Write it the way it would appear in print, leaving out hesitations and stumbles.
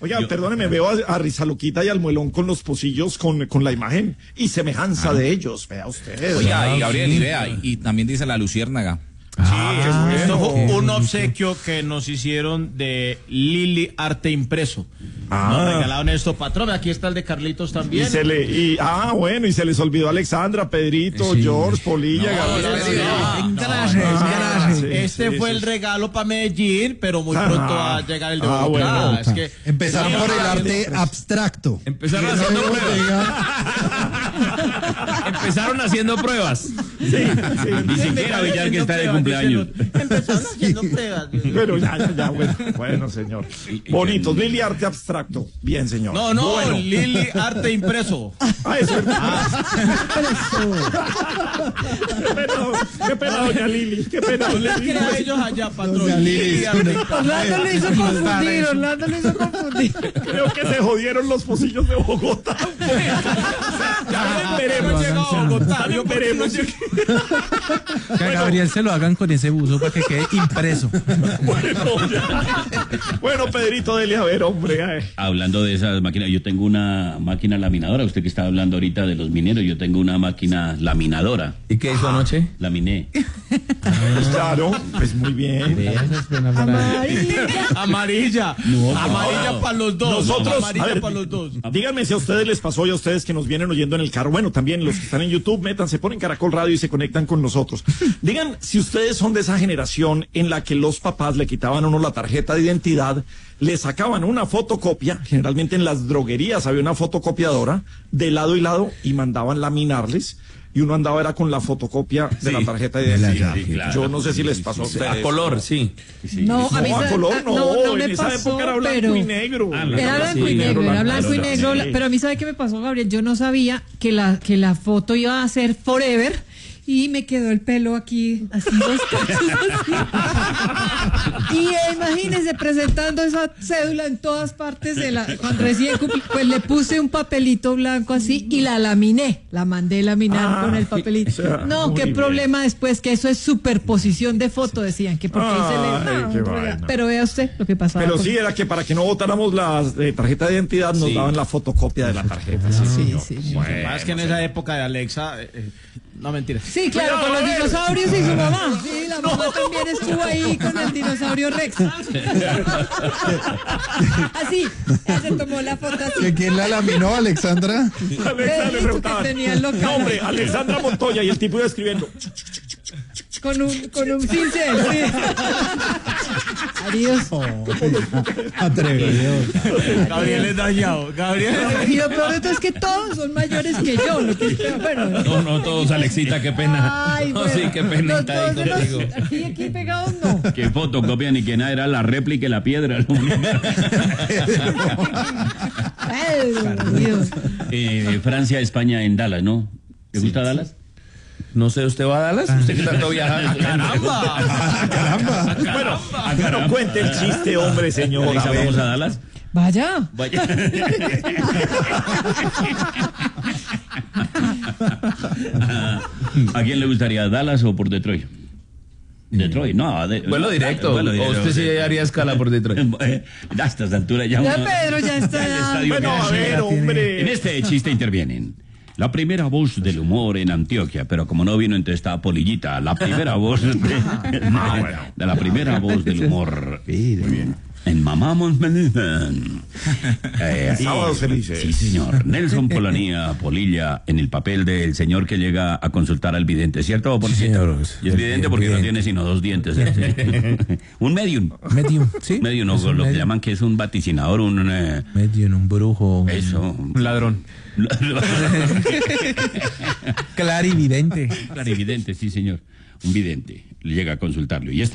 Oiga, perdóneme, veo a Rizaloquita y al Muelón con los pocillos con la imagen y semejanza de ellos, vea usted. Oiga, y Gabriel, y vea, y también dice la luciérnaga. Esto fue un obsequio que nos hicieron de Lili Arte Impreso. Nos regalaron esto, patrón. Aquí está el de Carlitos también. Y se les olvidó Alexandra, Pedrito, George, Polilla, Gabriel. Gracias. Este fue el regalo para Medellín, pero muy pronto va a llegar el de Bogotá. Bueno. Es que empezaron por el arte abstracto. Empezaron haciendo pruebas. Ni siquiera Villar, que está de cumpleaños. Empezaron haciendo pruebas. Pero ya, bueno, señor. Bonitos, Lili Arte Abstracto. Bien, señor. No, bueno. Lili Arte Impreso. Eso es Qué pena, doña Lili. Qué pena. No les crea a ellos allá, patrón. Lili Orlando lo hizo confundir. Creo que se jodieron los pocillos de Bogotá. Ya veremos. Llegado a Bogotá. Veremos. Que a Gabriel se lo hagan con ese buzo para que quede impreso. Bueno, Pedrito, dele a ver, hombre. Hablando de esas máquinas, yo tengo una máquina laminadora. Usted que está hablando ahorita de los mineros, yo tengo una máquina laminadora. ¿Y qué hizo anoche? Laminé. Pues claro, pues muy bien. Amarilla. Amarilla para los dos. Amarilla para los dos. Díganme si a ustedes les pasó y a ustedes que nos vienen oyendo en el carro. Bueno, también los que están en YouTube, métanse, ponen Caracol Radio y se conectan con nosotros. Digan si ustedes son de esa generación en la que los papás le quitaban a uno la tarjeta de identidad, le sacaban una fotocopia, generalmente en las droguerías había una fotocopiadora, de lado y lado, y mandaban laminarles. Y uno andaba era con la fotocopia de la tarjeta de identidad. Sí, claro. Yo no sé si les pasó a ustedes. A color, sí. No, a mí a color no, me en esa pasó, época era blanco y negro. Era blanco y negro, Sí. pero a mí ¿sabe qué me pasó, Gabriel? Yo no sabía que la foto iba a ser forever y me quedó el pelo aquí, así los cachos así. Y imagínense presentando esa cédula en todas partes cuando recién cumplí, pues le puse un papelito blanco así y la laminé, la mandé laminar con el papelito. O sea, no, qué problema después, que eso es superposición de foto, decían, que porque qué vaina. pero vea usted lo que pasaba. Pero sí, era que para que no votáramos la tarjeta de identidad nos daban la fotocopia de la tarjeta. Sí. Bueno, Más que en esa época de Alexa, no mentira. Sí, claro, con los dinosaurios y su mamá. Sí, la mamá también estuvo ahí con el dinosaurio Rex. Así, se tomó la foto así. ¿De quién la laminó, Alexandra? Alexa le preguntaban. Tenía el local. No, hombre, Alexandra Montoya, y el tipo iba escribiendo. Con un cincel, sí. Adiós. Atrevido. Gabriel es dañado. Gabriel Y lo peor de todo es que todos son mayores que yo. Lo que es peor, bueno. No todos, Alexita, qué pena. Ay, No, bueno. sí, qué penita ahí Todos contigo. aquí pegados no. ¿Qué fotocopia ni que nada? Era la réplica y la piedra. Ay, Dios. Francia, España en Dallas, ¿no? ¿Te gusta Dallas? No sé, ¿usted va a Dallas? ¿Usted qué tanto viaja? ¡Caramba! Bueno, cuente el chiste, hombre, señor. Alexa, A ver. ¿vamos a Dallas? Vaya. Vaya. ¿A quién le gustaría, Dallas o por Detroit? Detroit, no. Vuelo directo. ¿O usted sí haría escala por Detroit? A estas alturas ya Ya uno- Pedro ya está. el estadio Bueno, a ver, hombre. En este chiste intervienen la primera voz del humor en Antioquia, pero como no vino, entonces está Polillita, la primera voz de la primera voz del humor. Muy bien. En Mamamos Sábados felices. Sí, señor. Nelson Polilla en el papel del señor que llega a consultar al vidente, ¿cierto? Sí, señor. Y es vidente porque no tiene sino 2 dientes. Un medium. Medium, ¿sí? Medium, no, Es un lo que medium. llaman que es un vaticinador, Medium, un brujo. eso. Un ladrón. Clarividente. Clarividente, sí, señor. Un vidente. Le llega a consultarlo. Y este